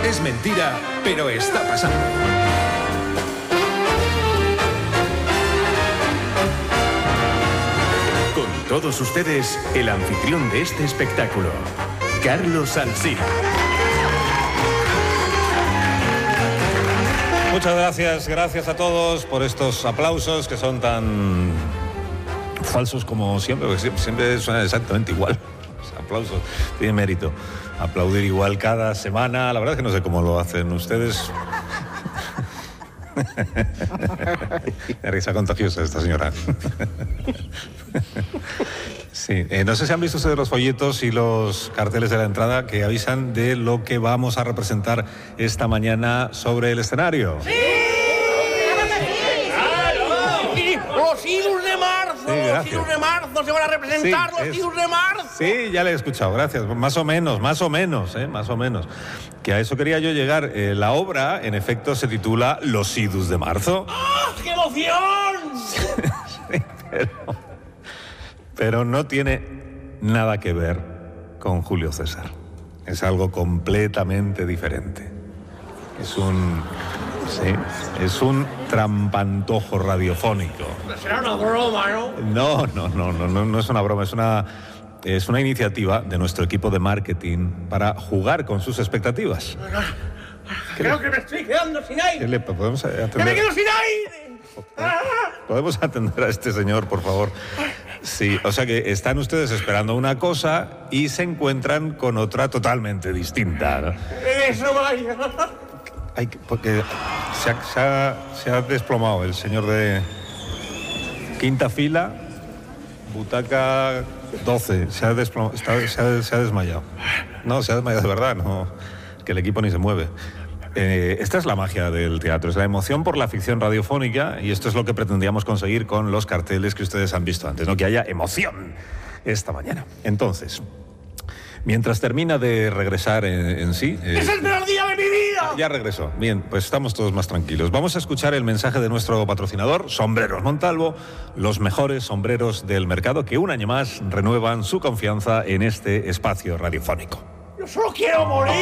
Es mentira, pero está pasando. Con todos ustedes, el anfitrión de este espectáculo, Carlos Alsina. Muchas gracias a todos por estos aplausos que son tan falsos como siempre, porque siempre suenan exactamente igual. Los aplausos tienen mérito. Aplaudir igual cada semana, la verdad es que no sé cómo lo hacen ustedes. De risa contagiosa esta señora. Sí, no sé si han visto ustedes los folletos y los carteles de la entrada que avisan de lo que vamos a representar esta mañana sobre el escenario. ¡Sí! ¡Los idus de marzo! Sí, ¡Los idus de marzo! ¡Se van a representar los idus de marzo! Sí, ya le he escuchado, gracias. Más o menos. Que a eso quería yo llegar. La obra, en efecto, se titula Los idus de marzo. ¡Ah, qué emoción! Sí, pero no tiene nada que ver con Julio César. Es algo completamente diferente. Es un trampantojo radiofónico. Será una broma, ¿no? No es una broma, es una iniciativa de nuestro equipo de marketing para jugar con sus expectativas. Creo que me estoy quedando sin aire. ¿Podemos atender? ¡Que me quedo sin aire! ¿Podemos atender a este señor, por favor? Sí, o sea que están ustedes esperando una cosa y se encuentran con otra totalmente distinta, ¿no? ¡Eso vaya! Porque se ha desplomado el señor de quinta fila, butaca 12, se ha desmayado. No, se ha desmayado de verdad, no, que el equipo ni se mueve. Esta es la magia del teatro, es la emoción por la ficción radiofónica, y esto es lo que pretendíamos conseguir con los carteles que ustedes han visto antes, ¿no? Que haya emoción esta mañana. Entonces, mientras termina de regresar en sí... ¡Es el peor día de mi vida! Ya regresó. Bien, pues estamos todos más tranquilos. Vamos a escuchar el mensaje de nuestro patrocinador, Sombreros Montalvo, los mejores sombreros del mercado que un año más renuevan su confianza en este espacio radiofónico. ¡Yo solo quiero morir!